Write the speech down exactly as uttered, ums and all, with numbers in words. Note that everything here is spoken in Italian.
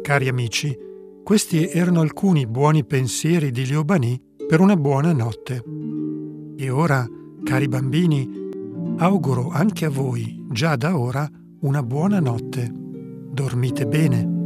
cari amici, questi erano alcuni buoni pensieri di Liobani per una buona notte. E ora, cari bambini, auguro anche a voi, già da ora, una buona notte. Dormite bene.